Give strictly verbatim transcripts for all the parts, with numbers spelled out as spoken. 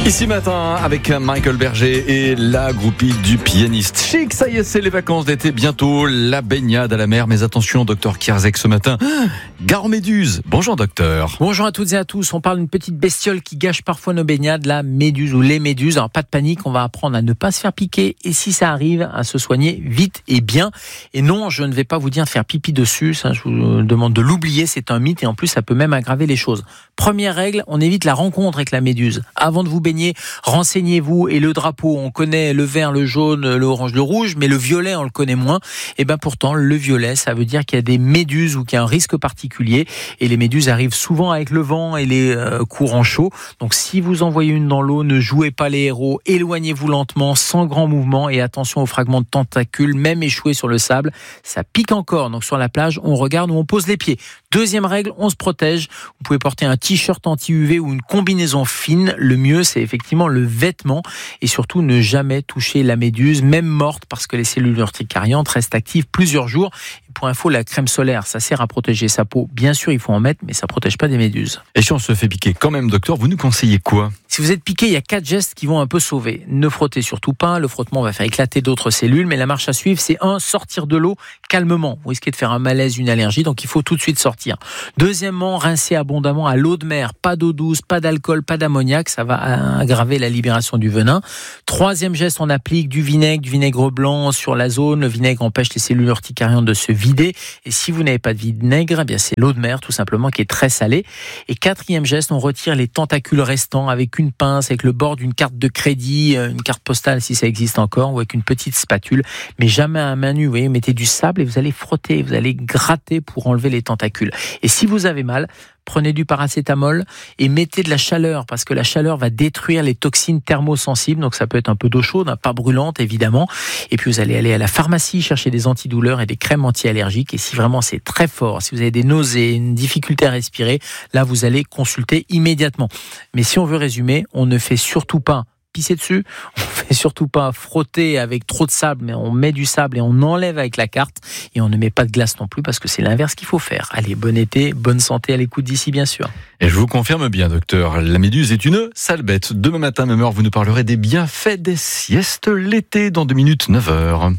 Ici matin avec Michael Berger et la groupie du pianiste Chic. Ça y est, c'est les vacances d'été, bientôt la baignade à la mer. Mais attention, docteur Kierzek ce matin, gare aux méduses. Bonjour docteur. Bonjour à toutes et à tous. On parle d'une petite bestiole qui gâche parfois nos baignades, la méduse ou les méduses. Alors pas de panique, on va apprendre à ne pas se faire piquer et si ça arrive, à se soigner vite et bien. Et non, je ne vais pas vous dire de faire pipi dessus, ça je vous demande de l'oublier, c'est un mythe et en plus ça peut même aggraver les choses. Première règle, on évite la rencontre avec la méduse. Avant de vous baigner, renseignez-vous. Et le drapeau, on connaît le vert, le jaune, le orange, le rouge, mais le violet, on le connaît moins. Et ben pourtant, le violet, ça veut dire qu'il y a des méduses ou qu'il y a un risque particulier. Et les méduses arrivent souvent avec le vent et les euh, courants chauds. Donc si vous en voyez une dans l'eau, ne jouez pas les héros. Éloignez-vous lentement, sans grand mouvement. Et attention aux fragments de tentacules, même échoués sur le sable. Ça pique encore. Donc sur la plage, on regarde où on pose les pieds. Deuxième règle, on se protège. Vous pouvez porter un t-shirt anti-U V ou une combinaison fine. Le mieux, c'est effectivement le vêtement. Et surtout, ne jamais toucher la méduse, même morte, parce que les cellules urticariantes restent actives plusieurs jours. Et pour info, la crème solaire, ça sert à protéger sa peau. Bien sûr, il faut en mettre, mais ça ne protège pas des méduses. Et si on se fait piquer quand même, docteur, vous nous conseillez quoi ? Si vous êtes piqué, il y a quatre gestes qui vont un peu sauver. Ne frottez surtout pas. Le frottement va faire éclater d'autres cellules. Mais la marche à suivre, c'est un, sortir de l'eau calmement. Vous risquez de faire un malaise, une allergie, donc il faut tout de suite sortir. Deuxièmement, rincer abondamment à l'eau de mer. Pas d'eau douce, pas d'alcool, pas d'ammoniac. Ça va aggraver la libération du venin. Troisième geste, on applique du vinaigre, du vinaigre blanc sur la zone. Le vinaigre empêche les cellules urticariantes de se vider. Et si vous n'avez pas de vinaigre, eh bien c'est l'eau de mer tout simplement qui est très salée. Et quatrième geste, on retire les tentacules restants avec une pince, avec le bord d'une carte de crédit, une carte postale si ça existe encore, ou avec une petite spatule. Mais jamais à main nue. Vous voyez, mettez du sable et vous allez frotter, vous allez gratter pour enlever les tentacules. Et si vous avez mal, prenez du paracétamol et mettez de la chaleur parce que la chaleur va détruire les toxines thermosensibles. Donc ça peut être un peu d'eau chaude, pas brûlante évidemment. Et puis vous allez aller à la pharmacie chercher des antidouleurs et des crèmes anti-allergiques. Et si vraiment c'est très fort, si vous avez des nausées, une difficulté à respirer, là vous allez consulter immédiatement. Mais si on veut résumer, on ne fait surtout pas pisser dessus, on fait surtout pas frotter avec trop de sable, mais on met du sable et on enlève avec la carte et on ne met pas de glace non plus parce que c'est l'inverse qu'il faut faire. Allez, bon été, bonne santé à l'écoute d'ici bien sûr. Et je vous confirme bien docteur, la méduse est une sale bête. Demain matin, même heure, vous nous parlerez des bienfaits des siestes l'été dans deux minutes, neuf heures.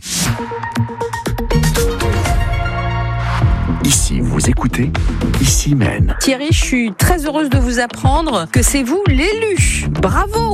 Ici, vous écoutez Ici Mène. Thierry, je suis très heureuse de vous apprendre que c'est vous l'élu. Bravo.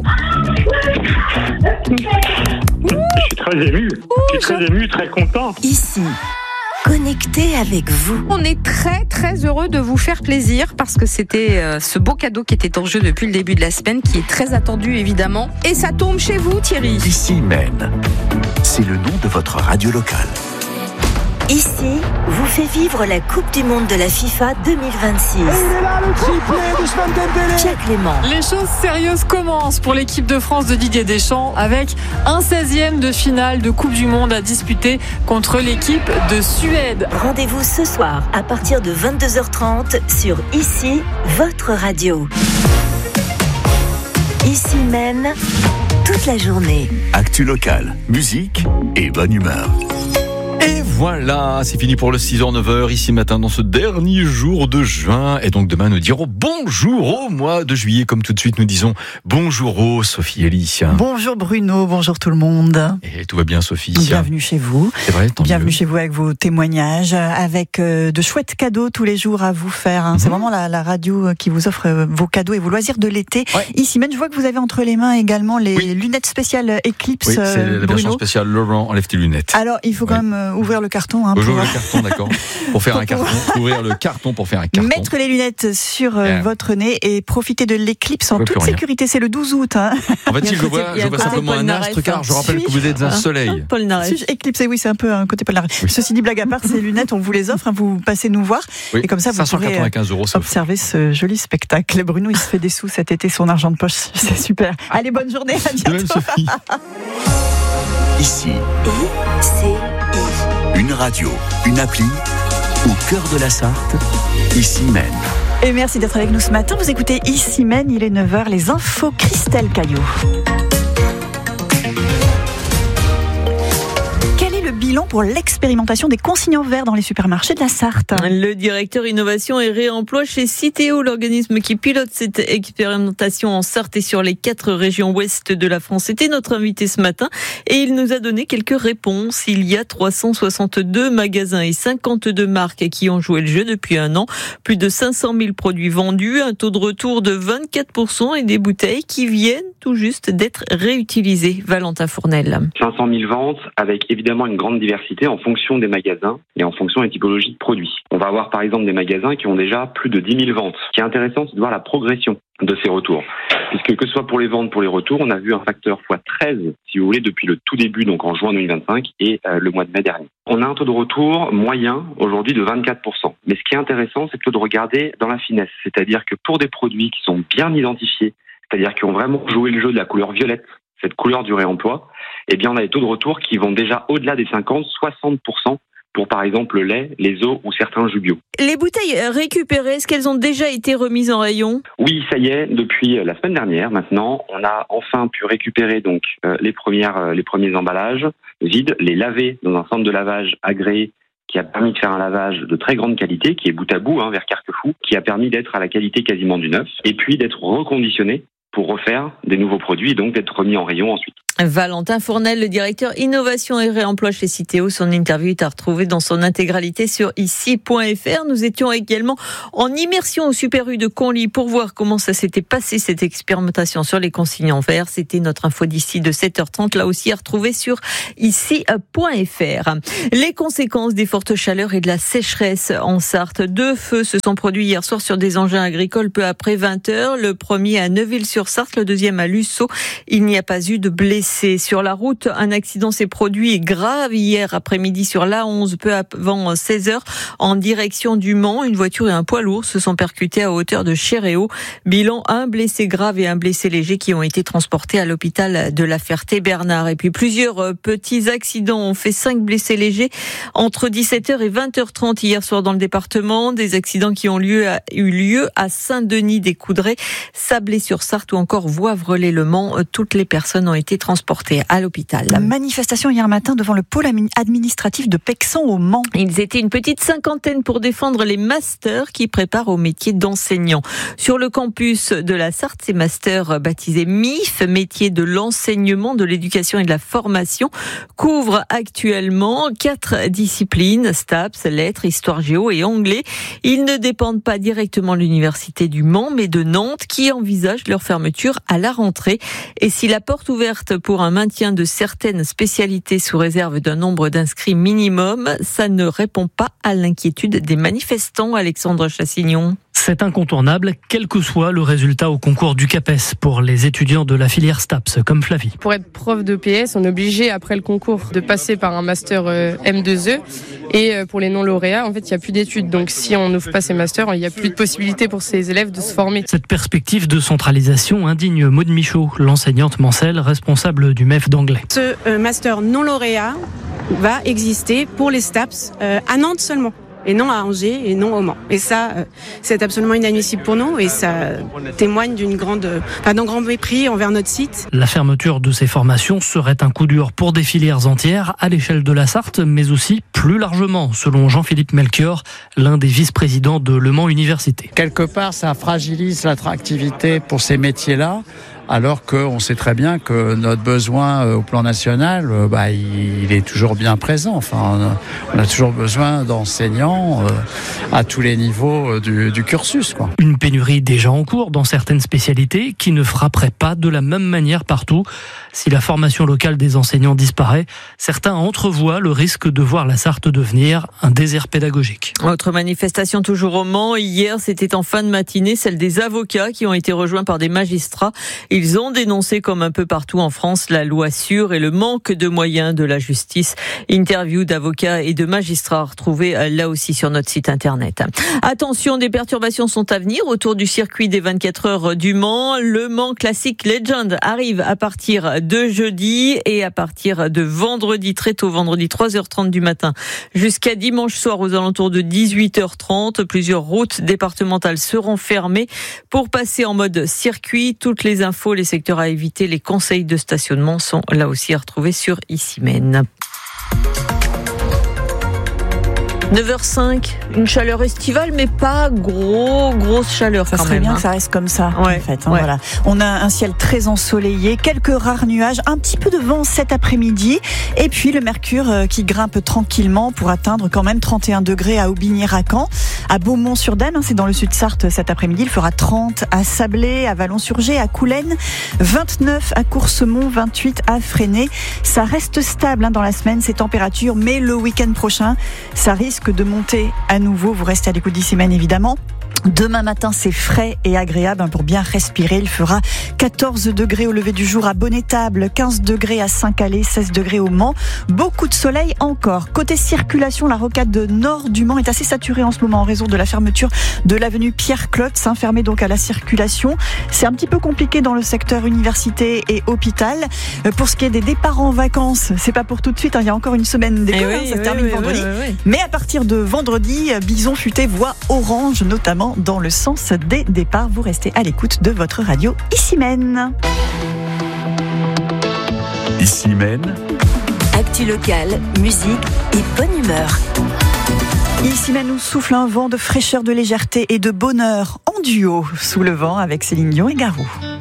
Je suis très ému. Je suis très ému, très content. Ici, connecté avec vous. On est très très heureux de vous faire plaisir parce que c'était euh, ce beau cadeau qui était en jeu depuis le début de la semaine, qui est très attendu évidemment. Et ça tombe chez vous, Thierry. Ici Mène. C'est le nom de votre radio locale. Ici, vous fait vivre la Coupe du Monde de la FIFA deux mille vingt-six. Et il est là, le triplé d'Ousmane Dembélé. Pierre Clément. Les choses sérieuses commencent pour l'équipe de France de Didier Deschamps avec un seizième de finale de Coupe du Monde à disputer contre l'équipe de Suède. Rendez-vous ce soir à partir de vingt-deux heures trente sur Ici, votre radio. Ici mène toute la journée. Actu locale, musique et bonne humeur. Et voilà, c'est fini pour le six heures neuf heures, ici matin dans ce dernier jour de juin. Et donc demain nous dirons bonjour au mois de juillet, comme tout de suite nous disons bonjour au Sophie Elie. Bonjour Bruno, bonjour tout le monde. Et tout va bien Sophie? Bienvenue chez vous. C'est vrai, tant Bienvenue mieux. chez vous avec vos témoignages, avec euh, de chouettes cadeaux tous les jours à vous faire. Hein. Mm-hmm. C'est vraiment la, la radio qui vous offre euh, vos cadeaux et vos loisirs de l'été. Ouais. Ici même, je vois que vous avez entre les mains également les oui. lunettes spéciales Eclipse. Oui, c'est euh, la version Bruno. spéciale Laurent, enlève tes lunettes. Alors, il faut quand oui. même euh, ouvrir le carton. Hein, pour... Ouvrir le carton, d'accord. Pour faire pour un carton. Ouvrir le carton pour faire un carton. Mettre les lunettes sur euh, yeah. votre nez et profiter de l'éclipse en toute sécurité. Rien. C'est le douze août. Hein. En fait, je vois, je vois simplement un astre, car je rappelle que vous êtes un soleil. Suis-je éclipsé? Oui, c'est un peu un côté Polnareff. Oui. Ceci dit, blague à part, ces lunettes, on vous les offre. Hein, vous passez nous voir. Oui. Et comme ça, vous cinq cent quatre-vingt-quinze pourrez euros, observer ce joli spectacle. Bruno, il se fait des sous cet été, son argent de poche. C'est super. Allez, bonne journée. À bientôt. Même Sophie. Ici. I C I. Une radio, une appli, au cœur de la Sarthe, Ici Mène. Et merci d'être avec nous ce matin. Vous écoutez Ici Mène, il est neuf heures, les infos Christelle Caillot. Quel est le bilan pour l'expérimentation des consignants verts dans les supermarchés de la Sarthe. Le directeur innovation et réemploi chez Citeo, l'organisme qui pilote cette expérimentation en Sarthe et sur les quatre régions ouest de la France, était notre invité ce matin et il nous a donné quelques réponses. Il y a trois cent soixante-deux magasins et cinquante-deux marques qui ont joué le jeu depuis un an. Plus de cinq cent mille produits vendus, un taux de retour de vingt-quatre pour cent et des bouteilles qui viennent tout juste d'être réutilisées. Valentin Fournel. cinq cent mille ventes avec évidemment une grande diversité en fonction des magasins et en fonction des typologies de produits. On va avoir par exemple des magasins qui ont déjà plus de dix mille ventes. Ce qui est intéressant, c'est de voir la progression de ces retours. Puisque que ce soit pour les ventes, pour les retours, on a vu un facteur fois treize, si vous voulez, depuis le tout début, donc en juin deux mille vingt-cinq et euh, le mois de mai dernier. On a un taux de retour moyen aujourd'hui de vingt-quatre pour cent. Mais ce qui est intéressant, c'est plutôt de regarder dans la finesse. C'est-à-dire que pour des produits qui sont bien identifiés, c'est-à-dire qui ont vraiment joué le jeu de la couleur violette, cette couleur du réemploi, eh bien on a des taux de retour qui vont déjà au-delà des cinquante, soixante pour cent pour par exemple le lait, les œufs ou certains jus bio. Les bouteilles récupérées, est-ce qu'elles ont déjà été remises en rayon ? Oui, ça y est, depuis la semaine dernière maintenant, on a enfin pu récupérer donc euh, les premières euh, les premiers emballages vides, les laver dans un centre de lavage agréé qui a permis de faire un lavage de très grande qualité, qui est bout à bout hein, vers Carquefou, qui a permis d'être à la qualité quasiment du neuf, et puis d'être reconditionné pour refaire des nouveaux produits et donc d'être remis en rayon ensuite. Valentin Fournel, le directeur innovation et réemploi chez Citeo. Son interview est à retrouver dans son intégralité sur ici point f r. Nous étions également en immersion au Super U de Conly pour voir comment ça s'était passé cette expérimentation sur les consignants verts. C'était notre info d'ici de sept heures trente, là aussi à retrouver sur ici point f r. Les conséquences des fortes chaleurs et de la sécheresse en Sarthe. Deux feux se sont produits hier soir sur des engins agricoles peu après vingt heures. Le premier à Neuville-sur-Sarthe, le deuxième à Lussau. Il n'y a pas eu de blessés. Sur la route, un accident s'est produit grave hier après-midi sur l'A onze, peu avant seize heures, en direction du Mans. Une voiture et un poids lourd se sont percutés à hauteur de Chéréo. Bilan, un blessé grave et un blessé léger qui ont été transportés à l'hôpital de la Ferté-Bernard. Et puis plusieurs petits accidents ont fait cinq blessés légers entre dix-sept heures et vingt heures trente hier soir dans le département. Des accidents qui ont lieu à, eu lieu à Saint-Denis-des-Coudrais, Sablé-sur-Sarthe ou encore Voivre-les-Le Mans. Toutes les personnes ont été transportées à l'hôpital. La manifestation hier matin devant le pôle administratif de Pexan au Mans. Ils étaient une petite cinquantaine pour défendre les masters qui préparent au métier d'enseignant. Sur le campus de la Sarthe, ces masters baptisés M I F, métier de l'enseignement, de l'éducation et de la formation, couvrent actuellement quatre disciplines, STAPS, lettres, histoire géo et anglais. Ils ne dépendent pas directement de l'université du Mans, mais de Nantes qui envisage leur fermeture à la rentrée. Et si la porte ouverte pour un maintien de certaines spécialités sous réserve d'un nombre d'inscrits minimum, ça ne répond pas à l'inquiétude des manifestants. Alexandre Chassignon. C'est incontournable, quel que soit le résultat au concours du CAPES pour les étudiants de la filière STAPS, comme Flavie. Pour être prof de P S, on est obligé, après le concours, de passer par un master M deux E. Et pour les non-lauréats, en fait, il n'y a plus d'études. Donc si on n'ouvre pas ces masters, il n'y a plus de possibilité pour ces élèves de se former. Cette perspective de centralisation indigne Maude Michaud, l'enseignante Mancel, responsable du M E F d'anglais. Ce master non-lauréat va exister pour les STAPS euh, à Nantes seulement. Et non à Angers et non au Mans. Et ça, c'est absolument inadmissible pour nous et ça témoigne d'une grande, enfin, d'un grand mépris envers notre site. La fermeture de ces formations serait un coup dur pour des filières entières à l'échelle de la Sarthe, mais aussi plus largement, selon Jean-Philippe Melchior, l'un des vice-présidents de Le Mans Université. Quelque part, ça fragilise l'attractivité pour ces métiers-là. Alors qu'on sait très bien que notre besoin au plan national, bah, il est toujours bien présent. Enfin, on a toujours besoin d'enseignants à tous les niveaux du, du cursus, quoi. Une pénurie déjà en cours dans certaines spécialités qui ne frapperait pas de la même manière partout. Si la formation locale des enseignants disparaît, certains entrevoient le risque de voir la Sarthe devenir un désert pédagogique. Autre manifestation toujours au Mans. Hier, c'était en fin de matinée, celle des avocats qui ont été rejoints par des magistrats. Ils ont dénoncé, comme un peu partout en France, la loi sûre et le manque de moyens de la justice. Interview d'avocats et de magistrats retrouvés là aussi sur notre site internet. Attention, des perturbations sont à venir autour du circuit des vingt-quatre heures du Mans. Le Mans Classic Legend arrive à partir de jeudi et à partir de vendredi, très tôt, vendredi trois heures trente du matin, jusqu'à dimanche soir aux alentours de dix-huit heures trente. Plusieurs routes départementales seront fermées pour passer en mode circuit. Toutes les infos, les secteurs à éviter, les conseils de stationnement sont là aussi à retrouver sur Issymène. neuf heures cinq, une chaleur estivale, mais pas gros, grosse chaleur ça quand serait même. bien hein. que ça reste comme ça, Ouais, en fait. Hein, ouais. voilà. On a un ciel très ensoleillé, quelques rares nuages, un petit peu de vent cet après-midi, et puis le mercure euh, qui grimpe tranquillement pour atteindre quand même trente et un degrés à Aubigny-Racan, à Beaumont-sur-Daine, hein, c'est dans le sud-Sarthe cet après-midi, il fera trente à Sablé, à Vallon-sur-Gé, à Coulennes, vingt-neuf à Coursemont, vingt-huit à Fresnay. Ça reste stable hein, dans la semaine, ces températures, mais le week-end prochain, ça risque de monter à nouveau. Vous restez à l'écoute d'Ici-Même évidemment. Demain matin, c'est frais et agréable hein, pour bien respirer. Il fera quatorze degrés au lever du jour à Bonnétable, quinze degrés à Saint-Calais, seize degrés au Mans. Beaucoup de soleil encore. Côté circulation, la rocade nord du Mans est assez saturée en ce moment en raison de la fermeture de l'avenue Pierre-Clotz, hein, fermée donc à la circulation. C'est un petit peu compliqué dans le secteur université et hôpital. Euh, pour ce qui est des départs en vacances, c'est pas pour tout de suite. Hein, il y a encore une semaine d'école, Eh oui, hein, ça oui, se termine oui, vendredi. oui, oui, oui. Mais à partir de vendredi, Bison Futé voit orange, notamment dans le sens des départs. Vous restez à l'écoute de votre radio Ici-Même. Ici-Même. Actu locale, musique et bonne humeur. Ici-Même nous souffle un vent de fraîcheur, de légèreté et de bonheur en duo sous le vent avec Céline Dion et Garou.